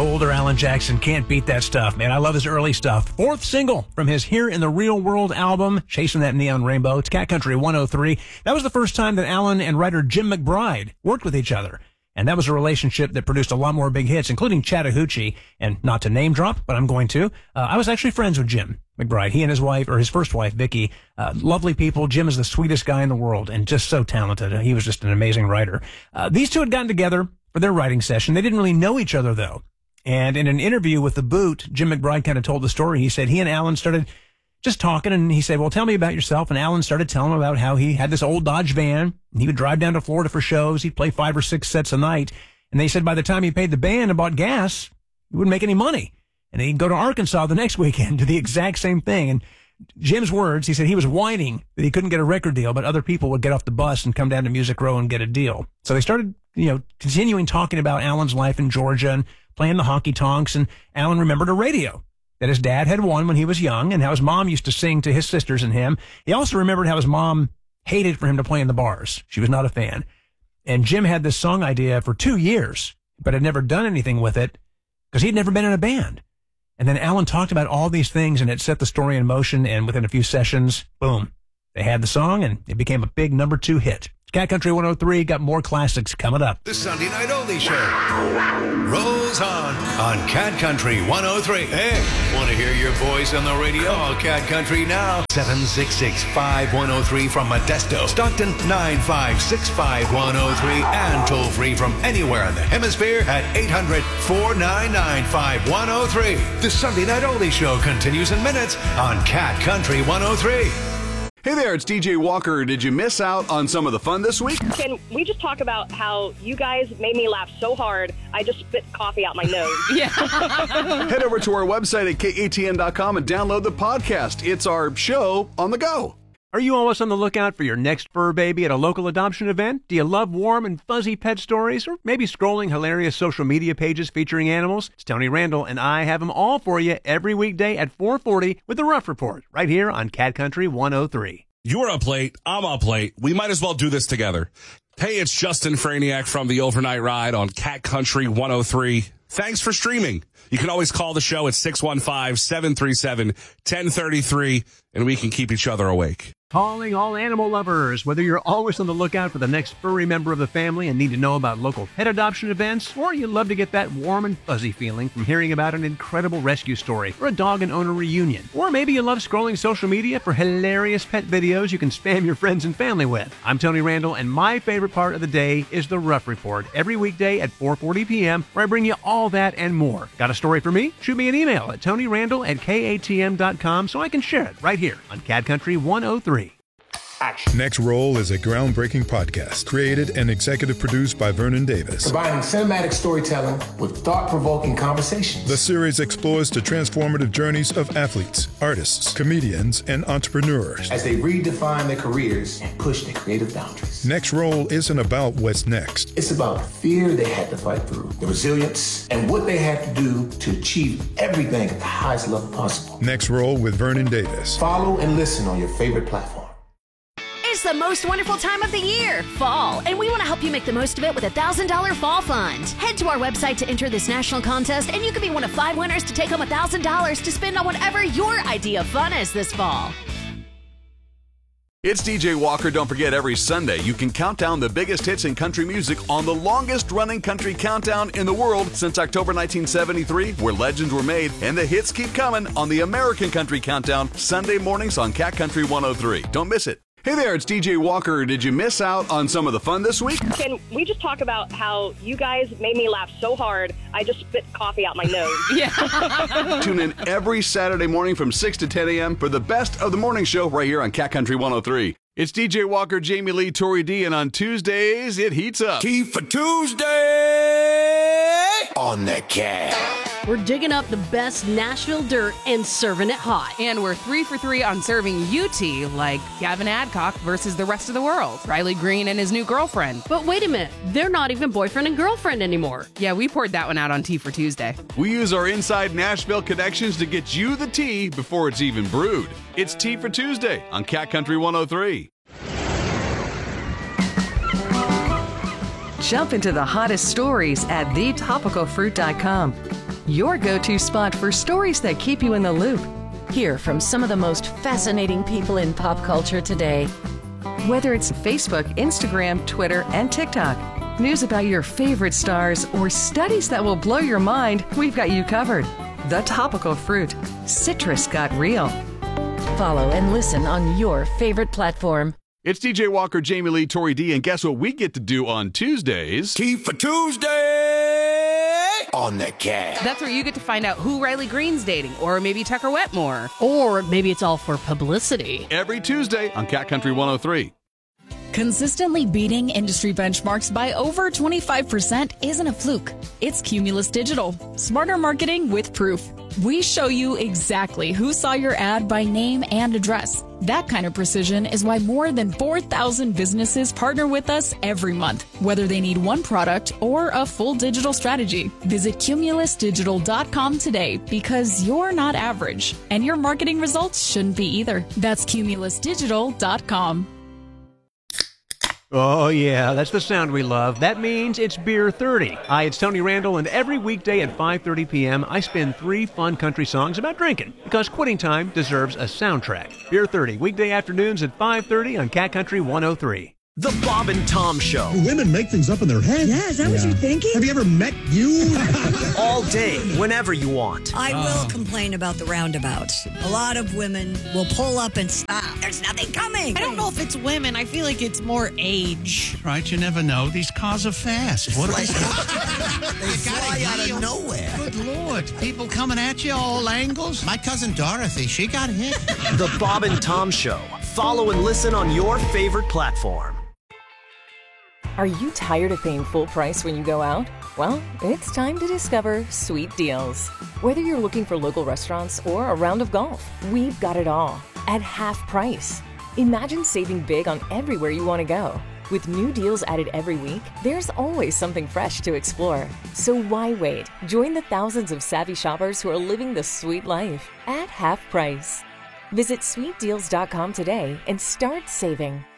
older Alan Jackson. Can't beat that stuff, man. I love his early stuff. Fourth single from his Here in the Real World album, Chasing That Neon Rainbow. It's Cat Country 103. That was the first time that Alan and writer Jim McBride worked with each other. And that was a relationship that produced a lot more big hits, including Chattahoochee. And not to name drop, but I'm going to. I was actually friends with Jim McBride. He and his wife, or his first wife, Vicky, lovely people. Jim is the sweetest guy in the world and just so talented. He was just an amazing writer. These two had gotten together for their writing session. They didn't really know each other, though. And in an interview with The Boot, Jim McBride kind of told the story. He said he and Alan started just talking, and he said, well, tell me about yourself. And Alan started telling him about how he had this old Dodge van, and he would drive down to Florida for shows. He'd play 5 or 6 sets a night. And they said by the time he paid the band and bought gas, he wouldn't make any money. And he'd go to Arkansas the next weekend, do the exact same thing. And Jim's words, he said he was whining that he couldn't get a record deal, but other people would get off the bus and come down to Music Row and get a deal. So they started, continuing talking about Alan's life in Georgia and playing the honky tonks. And Alan remembered a radio that his dad had won when he was young and how his mom used to sing to his sisters and him. He also remembered how his mom hated for him to play in the bars. She was not a fan. And Jim had this song idea for 2 years, but had never done anything with it because he'd never been in a band. And then Alan talked about all these things, and it set the story in motion, and within a few sessions, boom, they had the song, and it became a big number 2 hit. Cat Country 103 got more classics coming up. The Sunday Night Oldie Show rolls on Cat Country 103. Hey, want to hear your voice on the radio? Call Cat Country now. 766-5103 from Modesto. Stockton 956-5103. And toll free from anywhere in the hemisphere at 800-499-5103. The Sunday Night Oldie Show continues in minutes on Cat Country 103. Hey there, it's DJ Walker. Did you miss out on some of the fun this week? Can we just talk about how you guys made me laugh so hard, I just spit coffee out my nose? Yeah. Head over to our website at katn.com and download the podcast. It's our show on the go. Are you always on the lookout for your next fur baby at a local adoption event? Do you love warm and fuzzy pet stories? Or maybe scrolling hilarious social media pages featuring animals? It's Tony Randall, and I have them all for you every weekday at 4:40 with The Rough Report, right here on Cat Country 103. You're up late. I'm up late. We might as well do this together. Hey, it's Justin Franiak from the Overnight Ride on Cat Country 103. Thanks for streaming. You can always call the show at 615-737-1033, and we can keep each other awake. Calling all animal lovers. Whether you're always on the lookout for the next furry member of the family and need to know about local pet adoption events, or you love to get that warm and fuzzy feeling from hearing about an incredible rescue story or a dog and owner reunion, or maybe you love scrolling social media for hilarious pet videos you can spam your friends and family with. I'm Tony Randall, and my favorite part of the day is The Rough Report, every weekday at 4:40 p.m., where I bring you all that and more. Got a story for me? Shoot me an email at tonyrandall@katm.com so I can share it right here on Cat Country 103. Action. Next Roll is a groundbreaking podcast created and executive produced by Vernon Davis. Combining cinematic storytelling with thought-provoking conversations. The series explores the transformative journeys of athletes, artists, comedians, and entrepreneurs as they redefine their careers and push their creative boundaries. Next Roll isn't about what's next. It's about the fear they had to fight through, the resilience, and what they had to do to achieve everything at the highest level possible. Next Roll with Vernon Davis. Follow and listen on your favorite platform. It's the most wonderful time of the year, fall, and we want to help you make the most of it with a $1,000 fall fund. Head to our website to enter this national contest, and you could be one of 5 winners to take home $1,000 to spend on whatever your idea of fun is this fall. It's DJ Walker. Don't forget, every Sunday you can count down the biggest hits in country music on the longest-running country countdown in the world since October 1973, where legends were made, and the hits keep coming on the American Country Countdown, Sunday mornings on Cat Country 103. Don't miss it. Hey there, it's DJ Walker. Did you miss out on some of the fun this week? Can we just talk about how you guys made me laugh so hard, I just spit coffee out my nose? Yeah. Tune in every Saturday morning from 6 to 10 a.m. for the best of the morning show right here on Cat Country 103. It's DJ Walker, Jamie Lee, Tori D, and on Tuesdays, it heats up. Key for Tuesday on the Cat. We're digging up the best Nashville dirt and serving it hot. And we're 3 for 3 on serving UT, like Gavin Adcock versus the rest of the world, Riley Green and his new girlfriend. But wait a minute, they're not even boyfriend and girlfriend anymore. Yeah, we poured that one out on Tea for Tuesday. We use our inside Nashville connections to get you the tea before it's even brewed. It's Tea for Tuesday on Cat Country 103. Jump into the hottest stories at thetopicalfruit.com. your go-to spot for stories that keep you in the loop. Hear from some of the most fascinating people in pop culture today. Whether it's Facebook, Instagram, Twitter, and TikTok, news about your favorite stars, or studies that will blow your mind, we've got you covered. The Topical Fruit. Citrus got real. Follow and listen on your favorite platform. It's DJ Walker, Jamie Lee, Tori D, and guess what we get to do on Tuesdays? Tea for Tuesday on the Cat. That's where you get to find out who Riley Green's dating, or maybe Tucker Wetmore. Or maybe it's all for publicity. Every Tuesday on Cat Country 103. Consistently beating industry benchmarks by over 25% isn't a fluke. It's Cumulus Digital. Smarter marketing with proof. We show you exactly who saw your ad by name and address. That kind of precision is why more than 4,000 businesses partner with us every month, whether they need one product or a full digital strategy. Visit cumulusdigital.com today, because you're not average, and your marketing results shouldn't be either. That's cumulusdigital.com. Oh, yeah, that's the sound we love. That means it's Beer 30. Hi, it's Tony Randall, and every weekday at 5:30 p.m., I spin 3 fun country songs about drinking, because quitting time deserves a soundtrack. Beer 30, weekday afternoons at 5:30 on Cat Country 103. The Bob and Tom Show. Women make things up in their head. Yeah, is that what you're thinking? Have you ever met you? All day, whenever you want. I will complain about the roundabouts. A lot of women will pull up and stop. There's nothing coming. I don't know if it's women. I feel like it's more age. Right, you never know. These cars are fast. What they fly out of nowhere. Good Lord. People coming at you all angles. My cousin Dorothy, she got hit. The Bob and Tom Show. Follow and listen on your favorite platform. Are you tired of paying full price when you go out? Well, it's time to discover Sweet Deals. Whether you're looking for local restaurants or a round of golf, we've got it all at half price. Imagine saving big on everywhere you want to go. With new deals added every week, there's always something fresh to explore. So why wait? Join the thousands of savvy shoppers who are living the sweet life at half price. Visit sweetdeals.com today and start saving.